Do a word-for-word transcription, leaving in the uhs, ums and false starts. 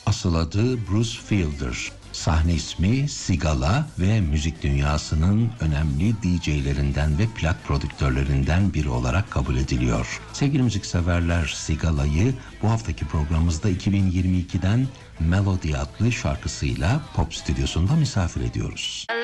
Asıl adı Bruce Fielder. Sahne ismi Sigala ve müzik dünyasının önemli D J'lerinden ve plak prodüktörlerinden biri olarak kabul ediliyor. Sevgili müzikseverler, Sigala'yı bu haftaki programımızda iki bin yirmi ikiden Melody adlı şarkısıyla Pop Stüdyosu'nda misafir ediyoruz.